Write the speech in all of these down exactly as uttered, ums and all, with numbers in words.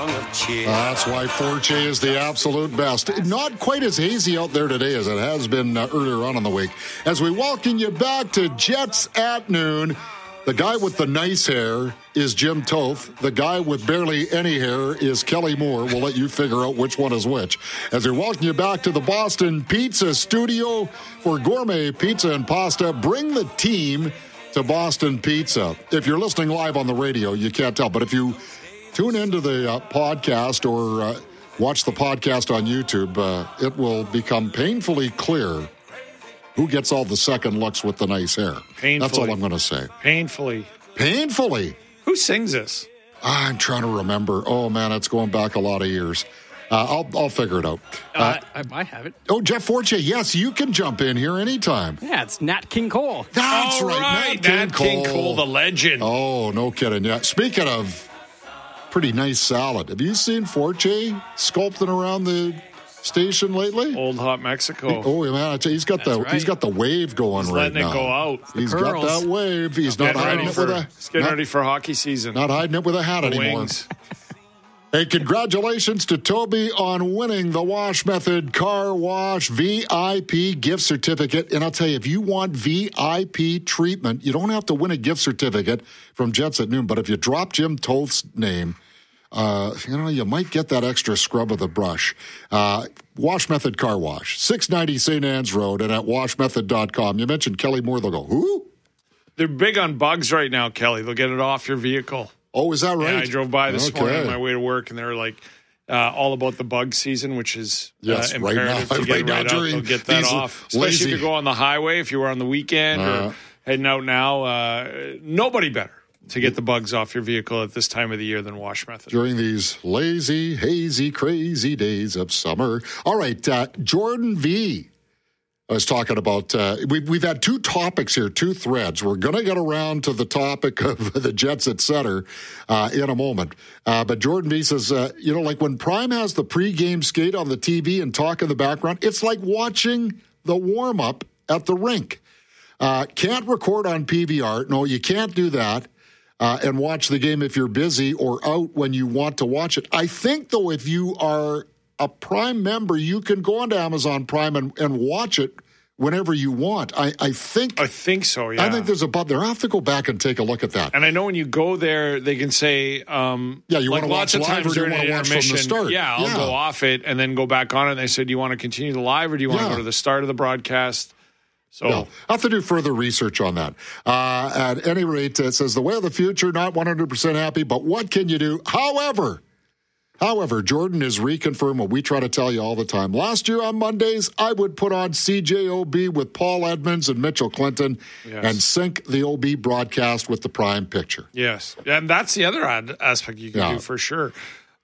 That's why Forte is the absolute best. Not quite as hazy out there today as it has been uh, earlier on in the week. As we welcome you back to Jets at Noon, the guy with the nice hair is Jim Toth. The guy with barely any hair is Kelly Moore. We'll let you figure out which one is which. As we welcome you back to the Boston Pizza Studio for gourmet pizza and pasta. Bring the team to Boston Pizza. If you're listening live on the radio, you can't tell. But if you tune into the uh, podcast or uh, watch the podcast on YouTube, uh, it will become painfully clear who gets all the second looks with the nice hair. Painfully. That's all I'm going to say. Painfully. Painfully. Who sings this? I'm trying to remember. Oh, man, it's going back a lot of years. Uh, I'll I'll figure it out. Uh, uh, I, I have it. Oh, Jeff Forte, yes, you can jump in here anytime. Yeah, it's Nat King Cole. That's All right, right. Nat King, Nat Cole. King Cole, the legend. Oh, no kidding. Yeah. Speaking of pretty nice salad, have you seen Forte sculpting around the station lately? Old Hot Mexico. Oh, man, I tell you, he's got That's the right. he's got the wave going He's right letting now. it go out. He's curls. got that wave. He's not Getting hiding ready it for, with a he's getting not, ready for hockey season. not hiding it with a hat The anymore. wings. Hey, congratulations to Toby on winning the Wash Method Car Wash V I P gift certificate. And I'll tell you, if you want V I P treatment, you don't have to win a gift certificate from Jets at Noon. But if you drop Jim Toth's name, uh, you know, you might get that extra scrub of the brush. Uh, Wash Method Car Wash, six ninety Saint Anne's Road and at wash method dot com. You mentioned Kelly Moore. They'll go, who? They're big on bugs right now, Kelly. They'll get it off your vehicle. Oh, is that right? Yeah, I drove by this Okay. morning on my way to work, and they were like, uh, all about the bug season, which is Yes, uh, right imperative now- to get right now right out. during They'll get that these off. Especially lazy- if you go on the highway, if you were on the weekend Uh. or heading out now. Uh, nobody better to get the bugs off your vehicle at this time of the year than Wash Method. During these lazy, hazy, crazy days of summer. All right, uh, Jordan V. I was talking about, uh, we, we've had two topics here, two threads. We're going to get around to the topic of the Jets at center uh, in a moment. Uh, but Jordan V says, uh, you know, like when Prime has the pregame skate on the T V and talk in the background, it's like watching the warm-up at the rink. Uh, can't record on P V R. No, you can't do that. Uh, and watch the game if you're busy or out when you want to watch it. I think, though, if you are a Prime member, you can go onto Amazon Prime and, and watch it whenever you want. I, I think I think so, yeah. I think there's a button there. I'll have to go back and take a look at that. And I know when you go there, they can say, um, Yeah, you like wanna lots watch of live times or do you during wanna an watch from the intermission, start? Yeah, I'll Yeah. go off it and then go back on it. And they said, do you want to continue the live or do you want Yeah. to go to the start of the broadcast? So No, I'll have to do further research on that. Uh, at any rate, it says the way of the future, not one hundred percent happy, but what can you do? However, However, Jordan is reconfirmed what we try to tell you all the time. Last year on Mondays, I would put on C J O B with Paul Edmonds and Mitchell Clinton Yes. and sync the O B broadcast with the Prime picture. Yes, and that's the other ad- aspect you can Yeah. do for sure.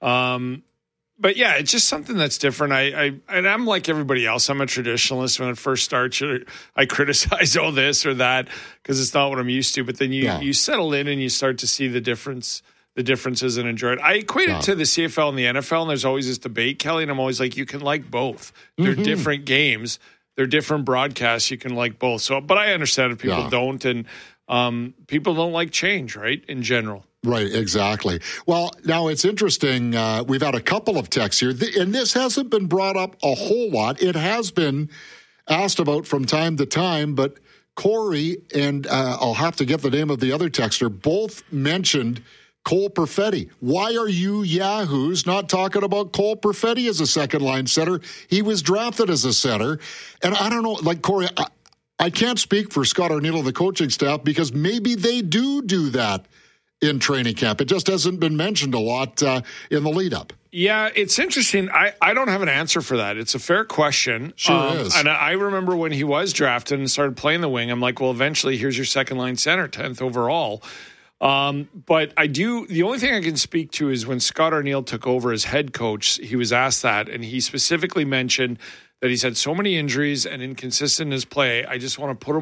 Um, but yeah, it's just something that's different. I, I and I'm like everybody else. I'm a traditionalist. When it first starts, I criticize all this or that because it's not what I'm used to. But then you Yeah. you settle in and you start to see the difference. The differences and enjoy it. I equate Yeah. it to the C F L and the N F L, and there's always this debate, Kelly, and I'm always like, you can like both. They're Mm-hmm. different games. They're different broadcasts. You can like both. So, but I understand if people Yeah. don't, and um, people don't like change, right, in general. Right, exactly. Well, now it's interesting. Uh, we've had a couple of texts here, Th- and this hasn't been brought up a whole lot. It has been asked about from time to time, but Corey and uh, I'll have to get the name of the other texter, both mentioned Cole Perfetti. Why are you yahoos not talking about Cole Perfetti as a second-line center? He was drafted as a center. And I don't know, like, Corey, I, I can't speak for Scott Arniel and the coaching staff because maybe they do do that in training camp. It just hasn't been mentioned a lot uh, in the lead-up. Yeah, it's interesting. I, I don't have an answer for that. It's a fair question. Sure is. And I, I remember when he was drafted and started playing the wing, I'm like, well, eventually here's your second-line center, tenth overall. Um, but I do, the only thing I can speak to is when Scott Arniel took over as head coach, he was asked that, and he specifically mentioned that he's had so many injuries and inconsistent in his play. I just want to put him